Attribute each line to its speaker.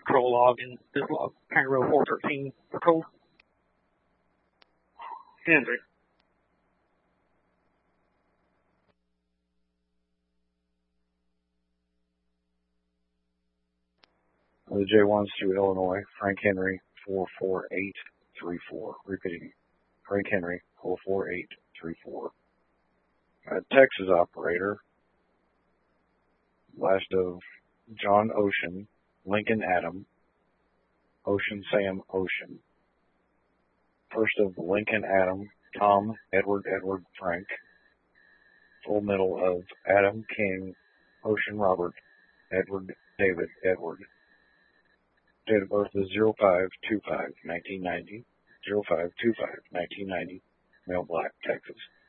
Speaker 1: patrol log in this log. County Road 413 patrol. Henry.
Speaker 2: The J1s to Illinois, Frank Henry 44834. Repeating, Frank Henry 44834. Texas operator, last of John Ocean, Lincoln Adam, Ocean Sam Ocean. First of Lincoln Adam, Tom Edward Frank. Full middle of Adam King, Ocean Robert, Edward David Edward. Date of birth is 05/25/1990, 05/25/1990, male, black, Texas.